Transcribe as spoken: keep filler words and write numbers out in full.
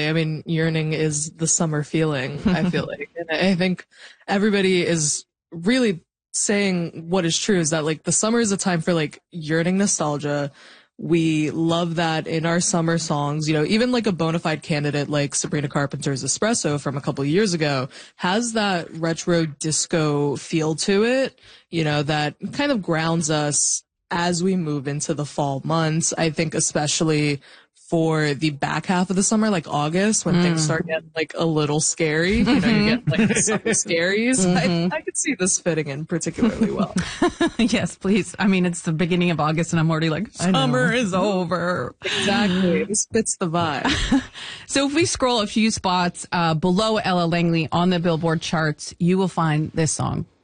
Definitely. I mean, yearning is the summer feeling, I feel like. And I think everybody is really saying what is true is that like the summer is a time for like yearning nostalgia. We love that in our summer songs. You know, even like a bona fide candidate like Sabrina Carpenter's Espresso from a couple of years ago has that retro disco feel to it, you know, that kind of grounds us as we move into the fall months. I think especially for the back half of the summer, like August, when mm. things start getting like a little scary, you know, you get like the summer scaries. Mm-hmm. I, I could see this fitting in particularly well. Yes, please. I mean, it's the beginning of August and I'm already like, summer is over. Exactly. This fits the vibe. So if we scroll a few spots uh, below Ella Langley on the Billboard charts, you will find this song.